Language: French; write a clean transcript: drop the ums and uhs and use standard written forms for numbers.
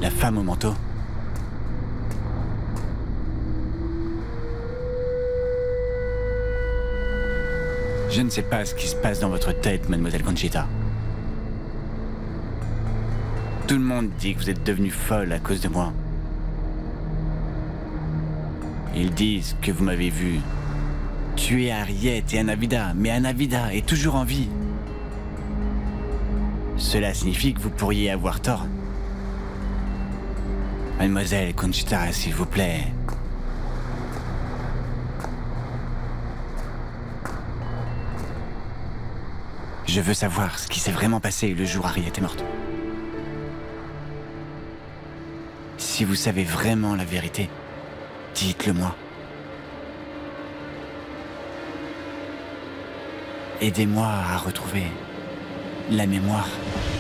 La femme au manteau. Je ne sais pas ce qui se passe dans votre tête, mademoiselle Conchita. Tout le monde dit que vous êtes devenue folle à cause de moi. Ils disent que vous m'avez vu tuer Harriet et Anavida, mais Anavida est toujours en vie. Cela signifie que vous pourriez avoir tort. Mademoiselle Conchita, s'il vous plaît. Je veux savoir ce qui s'est vraiment passé le jour où Harriet est morte. Si vous savez vraiment la vérité, dites-le-moi. Aidez-moi à retrouver la mémoire.